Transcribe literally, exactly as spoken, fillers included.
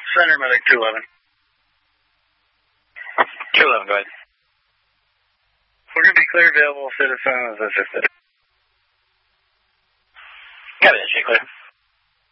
Center Medic two eleven. two eleven, go ahead. We're going to be clear available citizens assisted.